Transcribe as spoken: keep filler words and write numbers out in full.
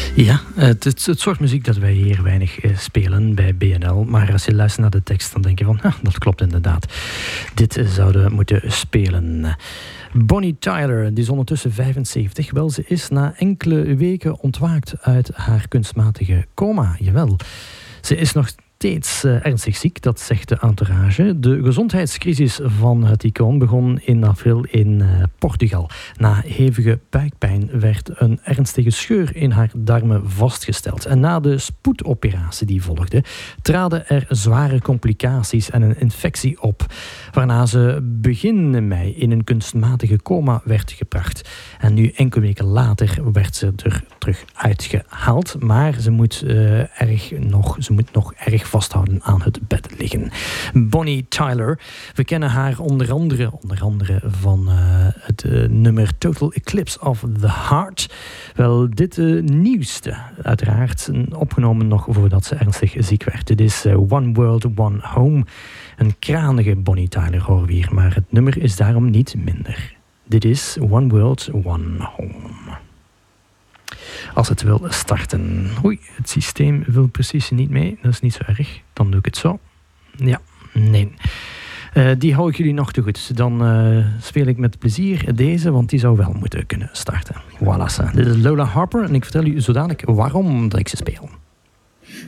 Ja, het, het, het soort muziek dat wij hier weinig uh, spelen bij B N L. Maar als je luistert naar de tekst, dan denk je van, ah, dat klopt inderdaad. Dit uh, zouden we moeten spelen. Bonnie Tyler, die is ondertussen vijfenzeventig. Wel, ze is na enkele weken ontwaakt uit haar kunstmatige coma. Jawel, ze is nog steeds uh, ernstig ziek, dat zegt de entourage. De gezondheidscrisis van het icoon begon in april in uh, Portugal. Na hevige buikpijn werd een ernstige scheur in haar darmen vastgesteld. En na de spoedoperatie die volgde, traden er zware complicaties en een infectie op, waarna ze begin mei in een kunstmatige coma werd gebracht. En nu, enkele weken later, werd ze er terug uitgehaald. Maar ze moet, uh, erg nog, ze moet nog erg vasthouden aan het bed liggen. Bonnie Tyler, we kennen haar onder andere, onder andere van uh, het uh, nummer Total Eclipse of the Heart. Wel, dit uh, nieuwste, uiteraard, opgenomen nog voordat ze ernstig ziek werd. Dit is uh, One World, One Home. Een kranige Bonnie Tyler horen we hier, maar het nummer is daarom niet minder. Dit is One World, One Home. Als het wil starten. Oei, het systeem wil precies niet mee. Dat is niet zo erg. Dan doe ik het zo. Ja, nee. Uh, die hou ik jullie nog te goed. Dan uh, speel ik met plezier deze, want die zou wel moeten kunnen starten. Voilà, dit is Lola Harper en ik vertel u zo dadelijk waarom dat ik ze speel.